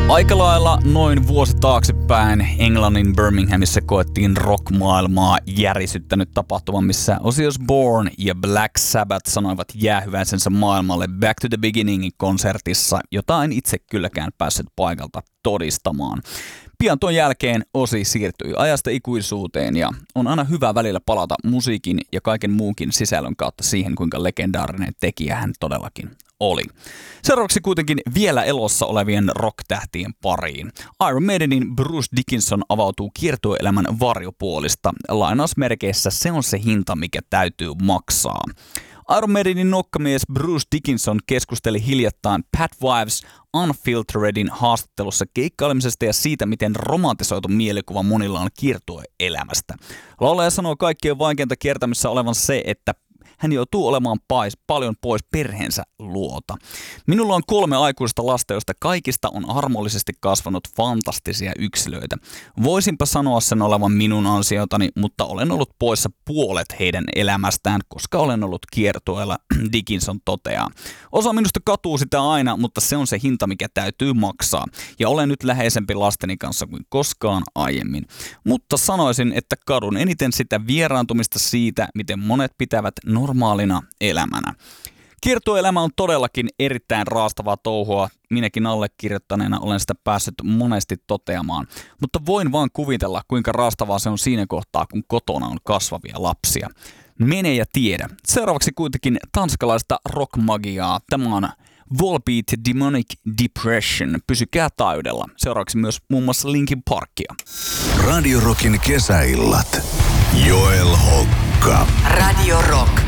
Aika lailla noin vuosi taaksepäin Englannin Birminghamissa koettiin rockmaailmaa järisyttänyt tapahtuma, missä Ozzy Osbourne ja Black Sabbath sanoivat jäähyväisensä maailmalle Back to the Beginningin konsertissa, jota en itse kylläkään päässyt paikalta todistamaan. Pian tuon jälkeen Ozzy siirtyi ajasta ikuisuuteen ja on aina hyvä välillä palata musiikin ja kaiken muunkin sisällön kautta siihen, kuinka legendaarinen tekijä hän todellakin oli. Seuraavaksi kuitenkin vielä elossa olevien rock-tähtien pariin. Iron Maidenin Bruce Dickinson avautuu kiertueelämän varjopuolista. Lainausmerkeissä se on se hinta, mikä täytyy maksaa. Iron Maidenin nokkamies Bruce Dickinson keskusteli hiljattain Pat Wives Unfilteredin haastattelussa keikkailemisesta ja siitä, miten romantisoitu mielikuva monilla on kiertueelämästä. Laulaja sanoo kaikkien vaikeinta kiertämisessä olevan se, että hän joutuu olemaan paljon pois perheensä luota. Minulla on 3 aikuista lasta, joista kaikista on armollisesti kasvanut fantastisia yksilöitä. Voisinpa sanoa sen olevan minun ansiotani, mutta olen ollut poissa puolet heidän elämästään, koska olen ollut kiertueella, Dickinson toteaa. Osa minusta katuu sitä aina, mutta se on se hinta, mikä täytyy maksaa. Ja olen nyt läheisempi lasteni kanssa kuin koskaan aiemmin. Mutta sanoisin, että kadun eniten sitä vieraantumista siitä, miten monet pitävät normaalina elämänä. Kiertueelämä on todellakin erittäin raastavaa touhua. Minäkin allekirjoittaneena olen sitä päässyt monesti toteamaan. Mutta voin vaan kuvitella, kuinka raastavaa se on siinä kohtaa, kun kotona on kasvavia lapsia. Mene ja tiedä. Seuraavaksi kuitenkin tanskalaista rockmagiaa. Tämä on Volbeat Demonic Depression. Pysykää taajuudella. Seuraavaksi myös muun muassa Linkin Parkia. Radio Rockin kesäillat. Joel Hokka. Radio Rock.